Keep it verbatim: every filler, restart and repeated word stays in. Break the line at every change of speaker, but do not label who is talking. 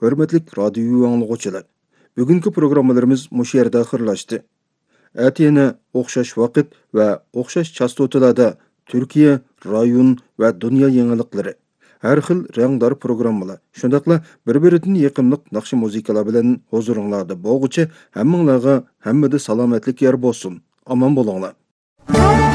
Hörmetlik radyo anlıqçılar. Bugünkü programmalarımız muş yerdə axırlaşdı. Әтiyene oxşaş vaqt və oxşaş chastotalarda Türkiye, rayon və dünya yenilikləri, hər xil rəngdar programmalar, şundaqla bir-birindən yaqınlıq naqshi muzikalar bilan huzuringlarda boğucu, həmminglarga həmmida salomatlik yer bolsun. Aman bolinglar.